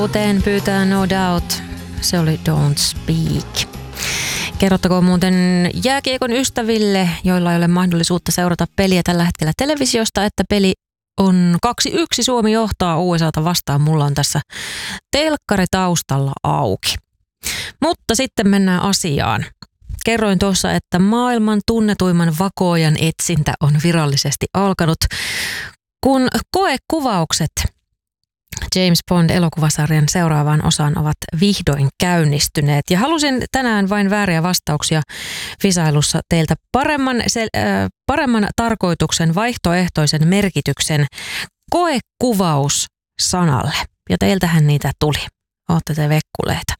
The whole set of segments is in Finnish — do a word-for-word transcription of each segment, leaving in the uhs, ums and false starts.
Kuten pyytää No Doubt, se oli Don't Speak. Kerrottakoon muuten jääkiekon ystäville, joilla ei ole mahdollisuutta seurata peliä tällä hetkellä televisiosta, että peli on kaksi yksi. Suomi johtaa U S A:ta vastaan. Mulla on tässä telkkari taustalla auki. Mutta sitten mennään asiaan. Kerroin tuossa, että maailman tunnetuimman vakoajan etsintä on virallisesti alkanut, kun koekuvaukset James Bond-elokuvasarjan seuraavaan osaan ovat vihdoin käynnistyneet. Ja halusin tänään vain vääriä vastauksia visailussa teiltä paremman, se, äh, paremman tarkoituksen, vaihtoehtoisen merkityksen koekuvaus-sanalle. Ja teiltähän niitä tuli. Ootte te vekkuleita.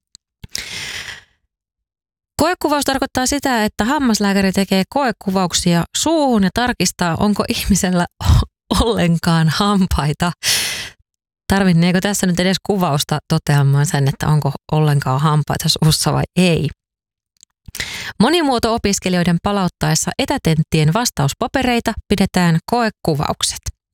Koekuvaus tarkoittaa sitä, että hammaslääkäri tekee koekuvauksia suuhun ja tarkistaa, onko ihmisellä ollenkaan hampaita. Tarvinneeko tässä nyt edes kuvausta toteamaan sen, että onko ollenkaan hampaita suussa vai ei? Monimuoto-opiskelijoiden palauttaessa etätenttien vastauspapereita pidetään koekuvaukset.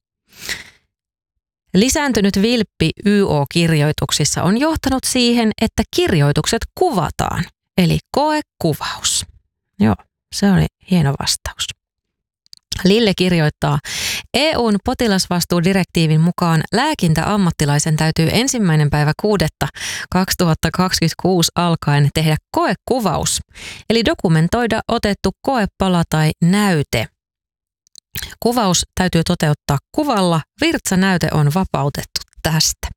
Lisääntynyt vilppi Y O-kirjoituksissa on johtanut siihen, että kirjoitukset kuvataan, eli koekuvaus. Joo, se oli hieno vastaus. Lille kirjoittaa, E U:n potilasvastuudirektiivin mukaan lääkintäammattilaisen täytyy ensimmäinen päivä kuudetta kaksituhattakaksikymmentäkuusi alkaen tehdä koekuvaus, eli dokumentoida otettu koepala tai näyte. Kuvaus täytyy toteuttaa kuvalla, virtsanäyte on vapautettu tästä.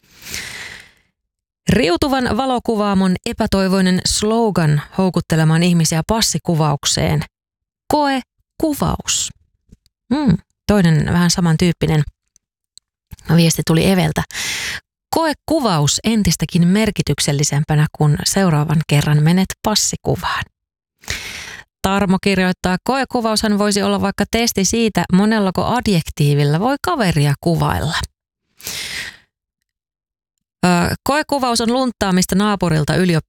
Riutuvan valokuvaamon epätoivoinen slogan houkuttelemaan ihmisiä passikuvaukseen. Koekuvaus. Hmm, toinen vähän samantyyppinen viesti tuli Eveltä. Koekuvaus entistäkin merkityksellisempänä, kun seuraavan kerran menet passikuvaan. Tarmo kirjoittaa, koekuvaushan voisi olla vaikka testi siitä, monellako adjektiivilla voi kaveria kuvailla. Öö, koekuvaus on lunttaamista naapurilta